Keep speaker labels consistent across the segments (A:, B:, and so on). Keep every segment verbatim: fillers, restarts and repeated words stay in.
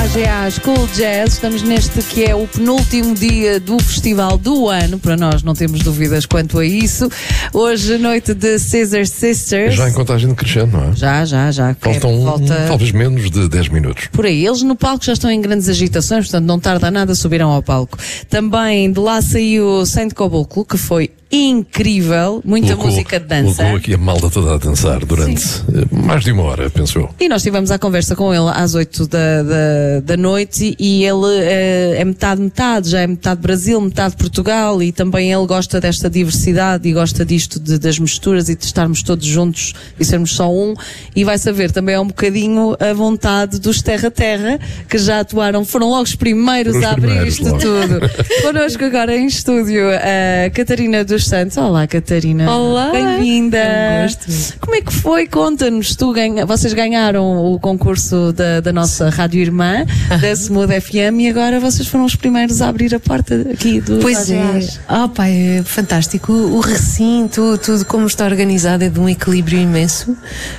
A: homenagem à School Jazz. Estamos neste que é o penúltimo dia do festival do ano. Para nós não temos dúvidas quanto a isso. Hoje, noite de Scissor Sisters.
B: Já em contagem crescendo, não é?
A: Já, já, já.
B: Faltam
A: volta...
B: talvez menos de dez minutos.
A: Por aí. Eles no palco já estão em grandes agitações, portanto não tarda nada, subirão ao palco. Também de lá saiu Saint Caboclo, que foi incrível, muita
B: colocou,
A: música de dança.
B: Colocou aqui a malda toda a dançar durante Sim. mais de uma hora, penso eu.
A: E nós estivemos à conversa com ele às oito da, da, da noite e ele é, é metade, metade, já é metade Brasil, metade Portugal, e também ele gosta desta diversidade e gosta disto de, das misturas e de estarmos todos juntos e sermos só um, e vai saber também é um bocadinho a vontade dos Terra Terra, que já atuaram, foram logo os primeiros
B: os
A: a abrir
B: primeiros,
A: isto
B: logo.
A: tudo. Connosco agora em estúdio a Catarina dos Santos. Olá, Catarina.
C: Olá.
A: Bem-vinda.
C: Gosto.
A: Como é que foi? Conta-nos. Tu ganha... Vocês ganharam o concurso da, da nossa Rádio Irmã, da Smooth F M, e agora vocês foram os primeiros a abrir a porta aqui do
C: Pois é. Oh, pai, é fantástico. O, o recinto, tudo como está organizado é de um equilíbrio imenso.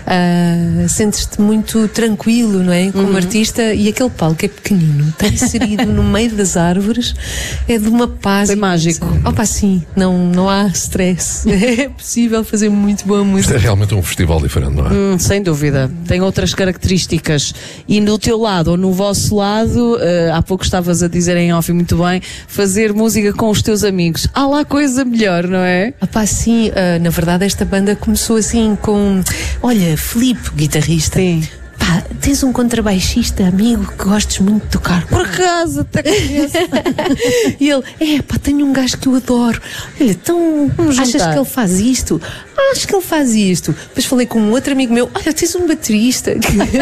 C: Uh, Sentes-te muito tranquilo, não é? Como uhum. artista, e aquele palco é pequenino, está inserido no meio das árvores, é de uma paz.
A: Foi mágico.
C: Oh, pá, sim, não, não há stress. É possível fazer muito boa música.
B: Isto é realmente um festival diferente, não é?
A: Hum, sem dúvida. Tem outras características. E no teu lado, ou no vosso lado, uh, há pouco estavas a dizer em off muito bem, fazer música com os teus amigos. Há lá coisa melhor, não é?
C: Ah, pá, sim. Uh, na verdade, esta banda começou assim com... Olha, Filipe, guitarrista.
A: Sim.
C: Pá, tens um contrabaixista amigo que gostes muito de tocar.
A: Por acaso, até conheço.
C: E ele, é pá, tenho um gajo que eu adoro. Olha, então,
A: Vamos
C: achas
A: juntar.
C: que ele faz isto? Acho que ele faz isto. Depois falei com um outro amigo meu, olha, tens um baterista.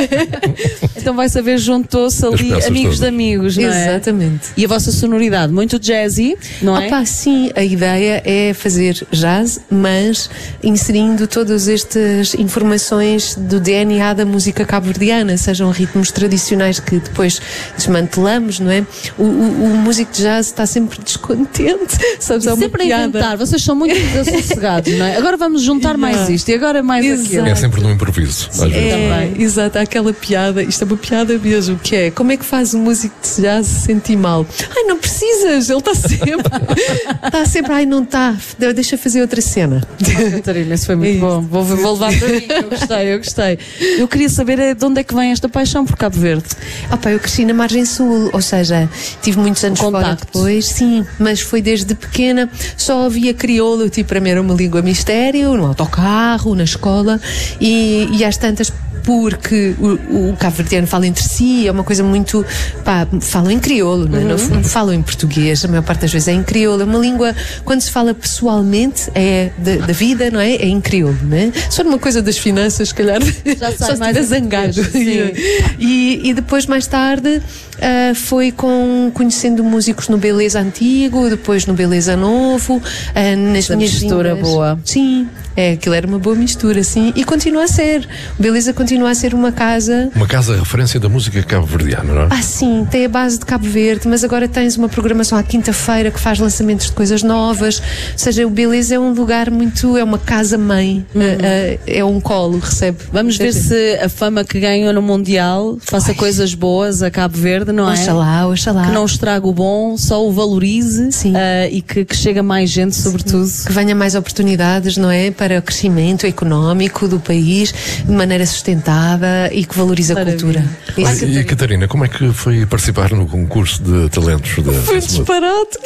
A: Então vai saber, juntou-se ali amigos
B: todas.
A: de amigos, não é?
C: Exatamente.
A: E a vossa sonoridade, muito jazzy, não é?
C: Ah, pá, sim, a ideia é fazer jazz, mas inserindo todas estas informações do D N A da música cabo-verdiana, sejam ritmos tradicionais que depois desmantelamos, não é? O, o, o músico de jazz está sempre descontente, sabes? Há uma
A: Sempre a
C: piada.
A: inventar, vocês são muito desassossegados, não é? Agora vamos juntar mais
C: Yeah.
A: isto e agora mais
C: Exato.
A: aquilo.
B: É sempre no improviso. Às vezes.
C: É,
A: Também.
C: exato, há aquela piada, isto é uma piada mesmo, que é, como é que faz um músico de jazz se sentir mal? Ai, não precisas, ele está sempre, está sempre, ai, não está, deixa fazer outra cena.
A: Oh, Catarina, isso foi muito
C: É
A: bom. Vou, vou levar para mim, eu gostei, eu gostei. Eu queria saber é, de onde é que vem esta paixão por Cabo Verde.
C: Ah, pá, eu cresci na margem sul, ou seja, tive muitos anos fora
A: Contacto.
C: depois, sim, mas foi desde pequena, só ouvia crioulo, tipo, para mim era uma língua mistério, no autocarro, na escola, e, e às tantas, porque o, o cabo-verdiano fala entre si, é uma coisa muito, pá, falam em crioulo, não, é? Não, não falam em português, a maior parte das vezes é em crioulo, é uma língua, quando se fala pessoalmente, é da, da vida, não é? É em crioulo, não é? Só numa coisa das finanças, se calhar,
A: Já
C: só
A: sai
C: se
A: mais
C: estiver zangado.
A: sim.
C: E, e depois, mais tarde, uh, foi com, conhecendo músicos no Beleza Antigo, depois no Beleza Novo, uh, nas
A: Essa
C: minhas
A: mistura
C: vindas.
A: boa.
C: Sim, é, aquilo era uma boa mistura, sim, e continua a ser. O Beleza continua a ser uma casa.
B: Uma casa referência da música cabo-verdiana, não é?
C: Ah, sim, tem a base de Cabo Verde, mas agora tens uma programação à quinta-feira que faz lançamentos de coisas novas. Ou seja, o Beleza é um lugar muito. É uma casa-mãe, uhum. uh, uh, é um colo, recebe.
A: Vamos ver se a fama que ganhou no Mundial faça
C: Ai.
A: coisas boas a Cabo Verde, não é?
C: Oxalá, oxalá.
A: Que não estrague o bom, só o valorize,
C: Sim.
A: uh, e que, que chegue a mais gente, sobretudo.
C: Que venha mais oportunidades, não é? Para o crescimento económico do país de maneira sustentada e que valorize a
A: Maravilha.
C: cultura.
B: Olha,
C: Isso.
B: e a Catarina, como é que foi participar no concurso de talentos da
C: Foi
B: Smooth?
C: disparate.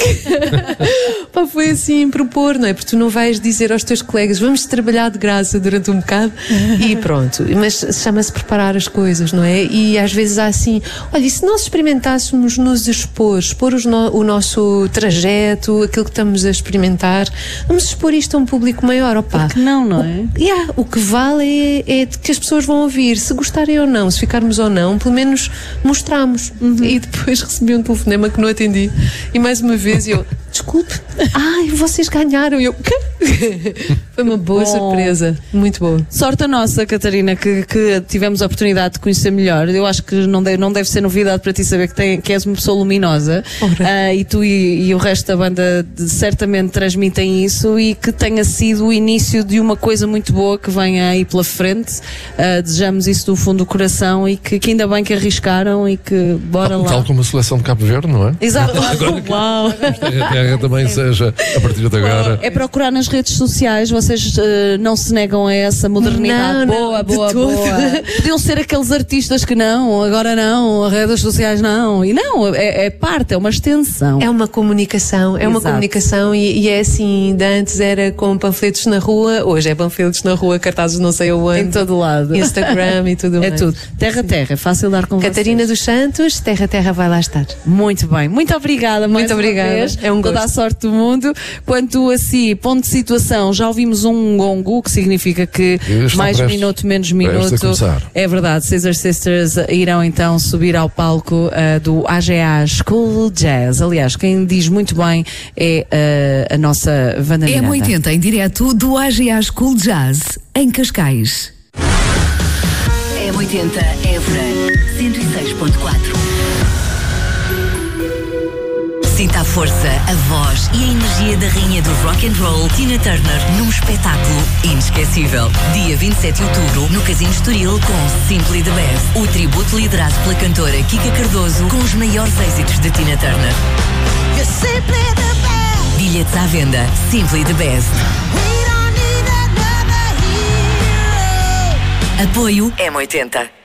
C: Pá, foi assim propor, não é? Porque tu não vais dizer aos teus colegas vamos trabalhar de graça durante um bocado e pronto. Mas chama-se preparar as coisas, não é? E às vezes há assim, olha, e se nós experimentássemos nos expor, expor os no, o nosso trajeto, aquilo que estamos a experimentar, vamos expor isto a um público maior, opá.
A: Que não, não é?
C: O, yeah, o que vale é, é que as pessoas vão ouvir, se gostarem ou não, se ficarmos ou não, pelo menos mostramos. Uhum. E depois recebi um telefonema que não atendi. E mais uma vez eu, desculpe, ai, vocês ganharam. E eu, quê? Foi uma boa
A: Bom.
C: surpresa, muito boa.
A: Sorte a nossa, Catarina, que, que tivemos a oportunidade de conhecer melhor. Eu acho que não deve, não deve ser novidade para ti saber que, tem, que és uma pessoa luminosa. Uh, e tu e, e o resto da banda de, certamente transmitem isso, e que tenha sido o início de uma coisa muito boa que venha aí pela frente. Uh, desejamos isso do fundo do coração, e que, que ainda bem que arriscaram e que bora
B: tal,
A: lá.
B: Tal como a seleção de Cabo Verde, não é?
A: Exato. Uau.
B: A terra também seja, a partir de agora.
A: É procurar nas redes sociais, vocês uh, não se negam a essa modernidade.
C: Não, não,
A: boa,
C: de
A: boa,
C: todo.
A: boa. Podiam ser aqueles artistas que não, agora não, as redes sociais não. E não, é, é parte, é uma extensão.
C: É uma comunicação, é uma
A: Exato.
C: comunicação e, e é assim, de antes era com panfletos na rua, hoje é panfletos na rua, cartazes não sei aonde.
A: Em todo lado.
C: Instagram e tudo
A: É
C: mais.
A: tudo. Terra, terra, é fácil dar com
C: Catarina
A: vocês.
C: dos Santos, Terra Terra vai lá estar.
A: Muito bem, muito obrigada. mais
C: Muito
A: uma
C: obrigada.
A: vez.
C: É um
A: Toda
C: gosto.
A: a sorte do mundo. Quanto a si, ponto de situação, já ouvimos um gongo, que significa que
B: Estão
A: mais
B: prestes-
A: minuto, menos
B: prestes a
A: minuto.
B: começar.
A: É verdade, Caesar Sisters irão então subir ao palco uh, do A G A School Jazz. Aliás, quem diz muito bem é uh, a nossa Wanda
D: M
A: Miranda.
D: oitenta em direto do A G A School Jazz, em Cascais.
E: M oitenta Évora cento e seis ponto quatro. Sinta a força, a voz e a energia da rainha do rock and roll, Tina Turner, num espetáculo inesquecível. Dia vinte e sete de outubro, no Casino Estoril, com Simply the Best. O tributo liderado pela cantora Kika Cardoso, com os maiores êxitos de Tina Turner. Bilhetes à venda. Simply the Best. Apoio M oitenta.